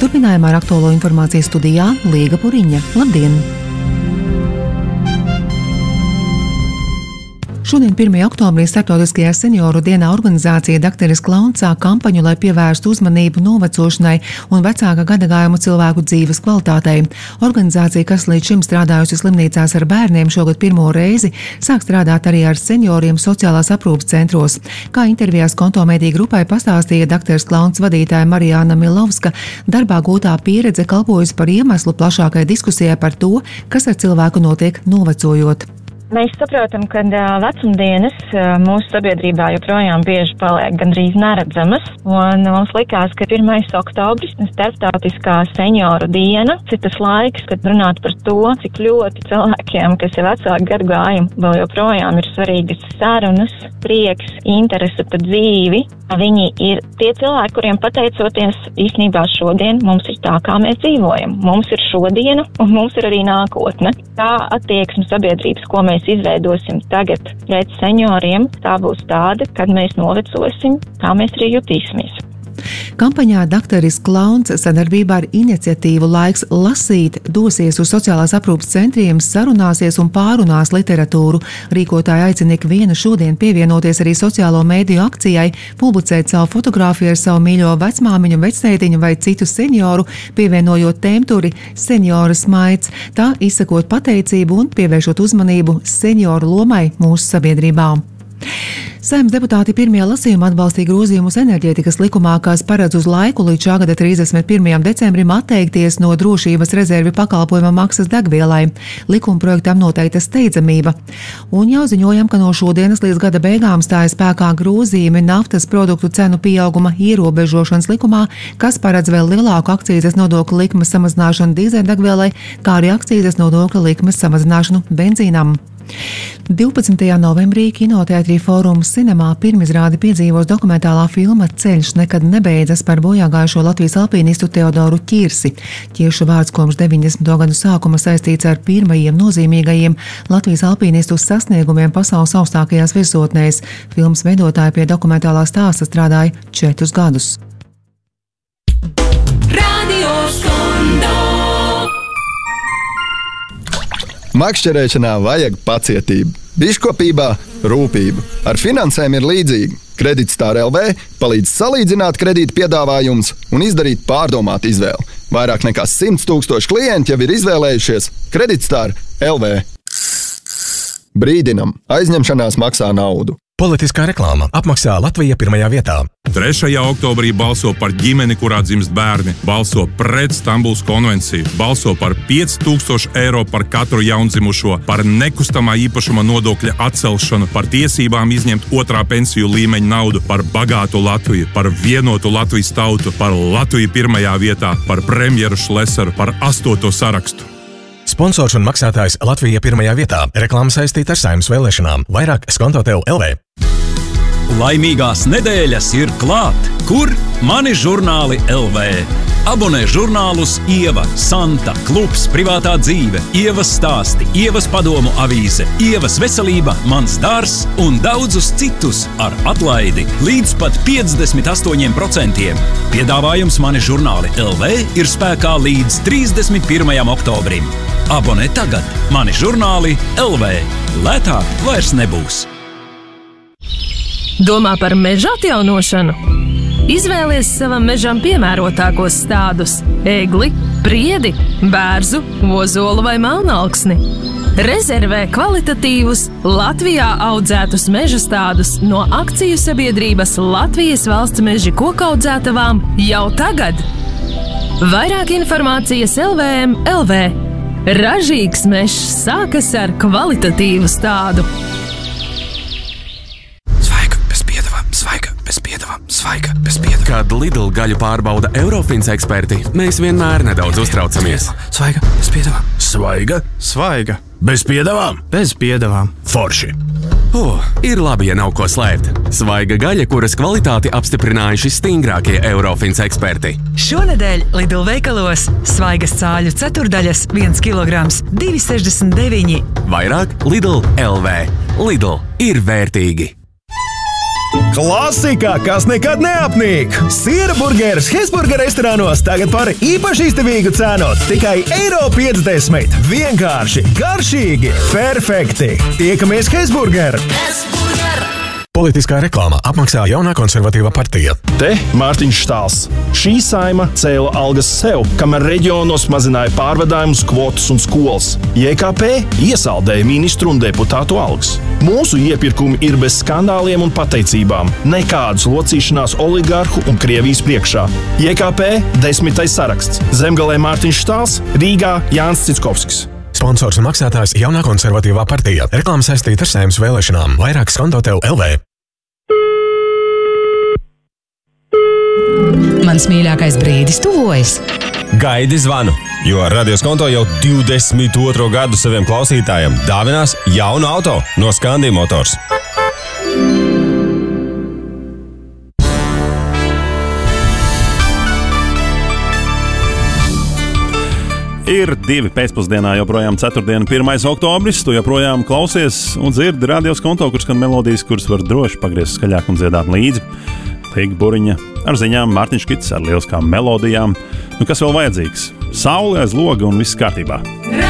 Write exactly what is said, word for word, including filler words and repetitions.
Turpinājumā ar aktuālo informāciju studijā Līga Puriņa. Labdien! Šodien, pirmajā oktobrī, Starptautiskajā senioru dienā organizācija Dakteris Klauns sāk kampaņu, lai pievērstu uzmanību novecošanai un vecāka gadagājuma cilvēku dzīves kvalitātei. Organizācija, kas līdz šim strādājusi slimnīcās ar bērniem, šogad pirmo reizi sāk strādāt arī ar senioriem sociālās aprūpes centros. Kā intervijās Kontomedija grupai pastāstīja Dakteris Klauns vadītāja Marijāna Milovska, darbā gūtā pieredze kalpojas par iemeslu plašākai diskusijai par to, kas ar cilvēku notiek novecojot. Mēs saprotam, ka vecumdienas mūsu sabiedrībā joprojām bieži paliek gandrīz neredzamas, un mums likās, ka pirmais oktobris, starptautiskā senioru diena, ir tas laiks, kad runāt par to, cik ļoti cilvēkiem, kas ir vecāki gadagājumi, vēl joprojām ir svarīgas sarunas, prieks, interese par dzīvi. Viņi ir tie cilvēki, kuriem pateicoties īstenībā šodien mums ir tā, kā mēs dzīvojam. Mums ir šodiena un mums ir arī nākotne. Tā attieksme sabiedrības, ko mēs izveidosim tagad pret senioriem, tā būs tāda, kad mēs novecosim, kā mēs arī jutīsimies. Kampaņā Dakteris Klauns sadarbībā ar iniciatīvu Laiks lasīt dosies uz sociālās aprūpes centriem, sarunāsies un pārunās literatūru. Rīkotāji aicina ikvienu šodien pievienoties arī sociālo mēdīju akcijai, publicēt savu fotogrāfiju ar savu mīļo vecmāmiņu, vectētiņu vai citu senioru, pievienojot tēmturi Seniora smaids, tā izsakot pateicību un pievēršot uzmanību senioru lomai mūsu sabiedrībā. Saeimas deputāti pirmajā lasījumā atbalstīja grozījumus enerģētikas likumā, kas paredz uz laiku līdz šā gada trīsdesmit pirmajam decembrim atteikties no drošības rezervi pakalpojuma maksas degvielai. Likuma projektam noteikta steidzamība. Un jau ziņojam, ka no šodienas līdz gada beigām stājas spēkā grozījumi naftas produktu cenu pieauguma ierobežošanas likumā, kas paredz vēl lielāku akcīzes nodokļu likmes samazināšanu dīzeļdegvielai, kā arī akcīzes nodokļu likmes samazināšanu benzīnam. divpadsmitajā novembrī Kinoteātrī Fórums Cinemā pirmizrādi piedzīvos dokumentālā filma Ceļš nekad nebeidzas par bojāgājušo Latvijas alpīnistu Teodoru Ķirsi. Ķirša vārds kopš deviņdesmito gadu sākuma saistīts ar pirmajiem nozīmīgajiem Latvijas alpīnistu sasniegumiem pasaules augstākajās virsotnēs. Filmas veidotāji pie dokumentālā stāsta strādāja četrus gadus. Makšķerēšanā vajag pacietību, biškopībā rūpību. Ar finansēm ir līdzīgi. Kreditstar L V palīdz salīdzināt kredīta piedāvājumus un izdarīt pārdomātu izvēli. Vairāk nekā simts tūkstoši klienti jau ir izvēlējušies Kreditstar L V. Brīdinam, aizņemšanās maksā naudu. Politiskā reklāma apmaksā Latvija pirmajā vietā. trešajā oktobrī balso par ģimeni, kurā dzimst bērni, balso pret Stambulas konvenciju, balso par pieci tūkstoši eiro par katru jaundzimušo, par nekustamā īpašuma nodokļa atcelšanu, par tiesībām izņemt otrā pensiju līmeņa naudu, par bagātu Latviju, par vienotu Latvijas tautu, par Latviju pirmajā vietā, par premjeru Šlesaru, par astoto sarakstu. Sponsors un maksātājs Latvija pirmajā vietā. Reklāma saistīta ar Saeimas vēlēšanām. Vairāk Skontotel L V. Laimīgās nedēļas ir klāt! Kur? Mani žurnāli L V. Abonē žurnālus Ieva, Santa, Klubs, Privātā dzīve, Ievas stāsti, Ievas padomu avīze, Ievas veselība, Mans dārs un daudzus citus ar atlaidi līdz pat piecdesmit astoņiem procentiem. Piedāvājums Mani žurnāli L V ir spēkā līdz trīsdesmit pirmajam oktobrim. Abonē tagad Mani žurnāli L V. Lētāk vairs nebūs. Domā par meža atjaunošanu? Izvēlies savam mežam piemērotākos stādus – egli, priedi, bērzu, ozolu vai melnalksni. Rezervē kvalitatīvus, Latvijā audzētus meža stādus no akciju sabiedrības Latvijas valsts meži kokaudzētavām jau tagad. Vairāk informācijas L V M L V. Ražīgs mežs sākas ar kvalitatīvu stādu. Svaiga, bez piedevām, svaiga, bez piedevām. Kad Lidl gaļu pārbauda Eurofins eksperti, mēs vienmēr nedaudz uztraucamies. Svaiga, bez piedevām. Svaiga, svaiga, bez piedevām, bez piedevām. Forši. Oh, ir labi, ja nav ko slēpt. Svaiga gaļa, kuras kvalitāti apstiprinājuši stingrākie Eurofins eksperti. Šonedēļ Lidl veikalos svaigas cāļu ceturdaļas viens kilograms divi sešdesmit deviņi. Vairāk Lidl L V. Lidl ir vērtīgi. Klasika, kas nekad neapnīk! Siera burgeris Hesburger restorānos tagad par īpaši izdevīgu cenu. Tikai eiro piecdesmit. Vienkārši, garšīgi, perfekti! Tiekamies Hesburger! Politiskā reklāma apmaksā jaunā konservatīvā partija. Te Mārtiņš Štāls. Šī saima cēla algas sev, kamēr reģionos mazināja pārvadājumus, kvotas un skolas. J K P iesaldēja ministru un deputātu algas. Mūsu iepirkumi ir bez skandāliem un pateicībām. Nekādas locīšanās oligarhu un Krievijas priekšā. J K P desmitais saraksts. Zemgalē Mārtiņš Štāls, Rīgā Jānis Cickovskis. Sponsors un maksātājs jaunā konservatīvā partija. Reklāma saistīta ar Saeimas vēlēšanām. Vairāk skonto tev L V. Mans mīļākais brīdis tuvojas. Gaidi zvanu, jo Radio Skonto jau divdesmit otro gadu saviem klausītājiem dāvinās jaunu auto no Scandi Motors. Ir divi pēcpusdienā, joprojām ceturtdiena, pirmais oktobris. Tu joprojām klausies un dzirdi Radio Skonto, kur skan melodijas, kuras var droši pagriezt skaļāk un dziedāt līdzi. Līga Buriņa ar ziņām, Mārtiņš Kits ar lieliskām melodijām. Nu, kas vēl vajadzīgs? Saule aiz loga un viss kārtībā.